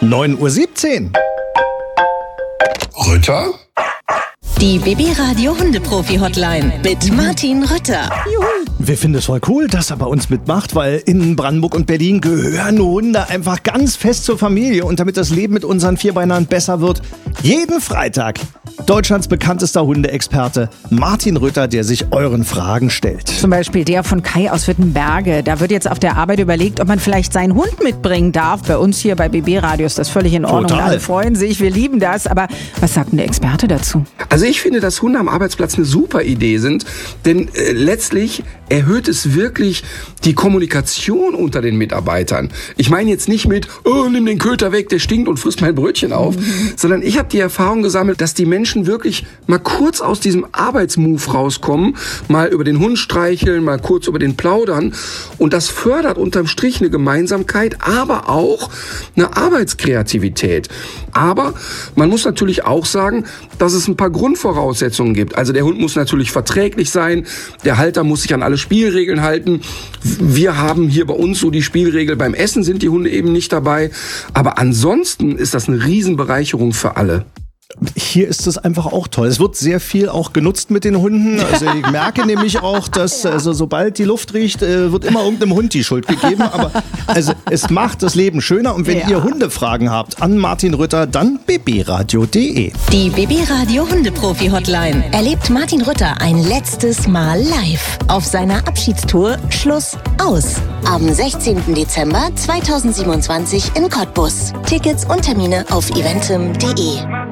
9:17 Uhr. Rütter? Die BB-Radio Hundeprofi-Hotline mit Martin Rütter. Wir finden es voll cool, dass er bei uns mitmacht, weil in Brandenburg und Berlin gehören Hunde einfach ganz fest zur Familie. Und damit das Leben mit unseren Vierbeinern besser wird, jeden Freitag Deutschlands bekanntester Hundeexperte Martin Rütter, der sich euren Fragen stellt. Zum Beispiel der von Kai aus Wittenberge. Da wird jetzt auf der Arbeit überlegt, ob man vielleicht seinen Hund mitbringen darf. Bei uns hier bei BB-Radio ist das völlig in Ordnung. Total. Alle freuen sich, wir lieben das. Aber was sagt denn der Experte dazu? Also ich finde, dass Hunde am Arbeitsplatz eine super Idee sind, denn letztlich erhöht es wirklich die Kommunikation unter den Mitarbeitern. Ich meine jetzt nicht mit, oh, nimm den Köter weg, der stinkt und frisst mein Brötchen auf, sondern ich habe die Erfahrung gesammelt, dass die Menschen wirklich mal kurz aus diesem Arbeitsmove rauskommen, mal über den Hund streicheln, mal kurz über den plaudern, und das fördert unterm Strich eine Gemeinsamkeit, aber auch eine Arbeitskreativität. Aber man muss natürlich auch sagen, dass es ein paar Grundvoraussetzungen gibt. Also der Hund muss natürlich verträglich sein, der Halter muss sich an alle Spielregeln halten. Wir haben hier bei uns so die Spielregel, beim Essen sind die Hunde eben nicht dabei. Aber ansonsten ist das eine Riesenbereicherung für alle. Hier ist es einfach auch toll. Es wird sehr viel auch genutzt mit den Hunden. Also ich merke nämlich auch, dass sobald die Luft riecht, wird immer irgendeinem Hund die Schuld gegeben. Aber also es macht das Leben schöner. Und wenn ihr Hundefragen habt an Martin Rütter, dann bbradio.de. Die BB-Radio Hundeprofi-Hotline. Erlebt Martin Rütter ein letztes Mal live auf seiner Abschiedstour Schluss aus. Am 16. Dezember 2027 in Cottbus. Tickets und Termine auf eventim.de.